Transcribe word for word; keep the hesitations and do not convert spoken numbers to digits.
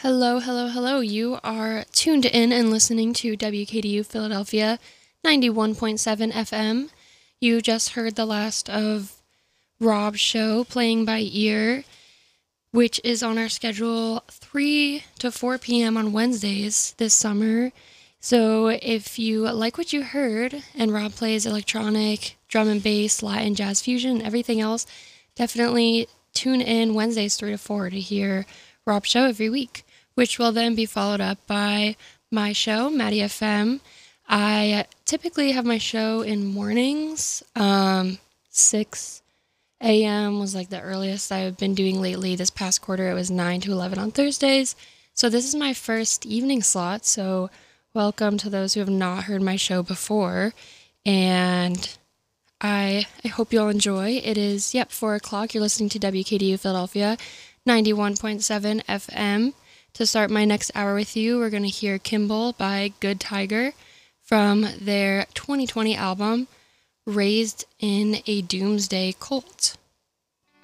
Hello, hello, hello. You are tuned in and listening to W K D U Philadelphia ninety-one point seven F M. You just heard the last of Rob's show, Playing by Ear, which is on our schedule three to four p.m. on Wednesdays this summer. So if you like what you heard, and Rob plays electronic, drum and bass, Latin, jazz fusion, and everything else, definitely tune in Wednesdays three to four to hear Rob's show every week, which will then be followed up by my show, Maddie F M. I typically have my show in mornings. Um, six a.m. was like the earliest I've been doing lately. This past quarter, it was nine to eleven on Thursdays. So this is my first evening slot, so welcome to those who have not heard my show before. And I, I hope you'll enjoy. It is, yep, four o'clock. You're listening to W K D U Philadelphia, ninety-one point seven F M. To start my next hour with you, we're going to hear Kimball by Good Tiger from their twenty twenty album, Raised in a Doomsday Cult.